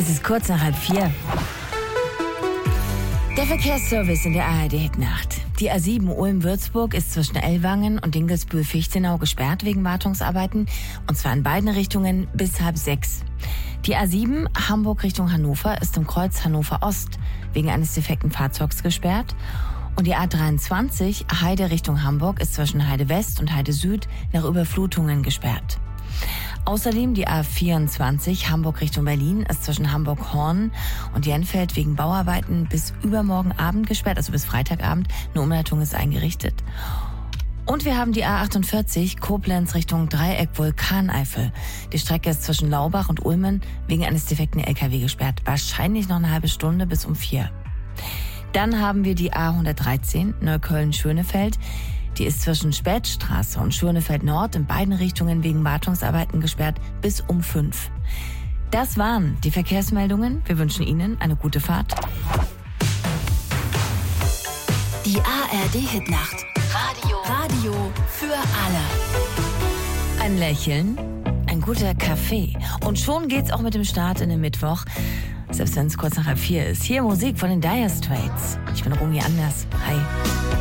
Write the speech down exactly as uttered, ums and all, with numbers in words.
Es ist kurz nach halb vier. Der Verkehrsservice in der A R D-Hitnacht. Die A sieben Ulm-Würzburg ist zwischen Ellwangen und Dinkelsbühl-Fichtenau gesperrt wegen Wartungsarbeiten, und zwar in beiden Richtungen bis halb sechs. Die A sieben Hamburg Richtung Hannover ist im Kreuz Hannover Ost wegen eines defekten Fahrzeugs gesperrt. Und die A dreiundzwanzig Heide Richtung Hamburg ist zwischen Heide West und Heide Süd nach Überflutungen gesperrt. Außerdem die A vierundzwanzig Hamburg Richtung Berlin ist zwischen Hamburg-Horn und Jenfeld wegen Bauarbeiten bis übermorgen Abend gesperrt, also bis Freitagabend. Eine Umleitung ist eingerichtet. Und wir haben die A achtundvierzig Koblenz Richtung Dreieck Vulkaneifel. Die Strecke ist zwischen Laubach und Ulmen wegen eines defekten L K W gesperrt. Wahrscheinlich noch eine halbe Stunde bis um vier. Dann haben wir die A hundertdreizehn Neukölln-Schönefeld. Die ist zwischen Spätstraße und Schönefeld Nord in beiden Richtungen wegen Wartungsarbeiten gesperrt bis um fünf. Das waren die Verkehrsmeldungen. Wir wünschen Ihnen eine gute Fahrt. Die A R D-Hitnacht. Radio. Radio für alle. Ein Lächeln, ein guter Kaffee. Und schon geht's auch mit dem Start in den Mittwoch. Selbst wenn es kurz nach halb vier ist. Hier Musik von den Dire Straits. Ich bin Romy Anders. Hi.